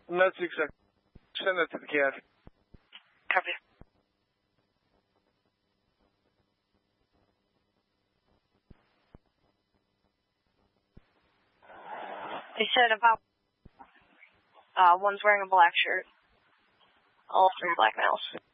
That's exactly. Send that to the CAD. Copy. They said about one's wearing a black shirt. All three black males.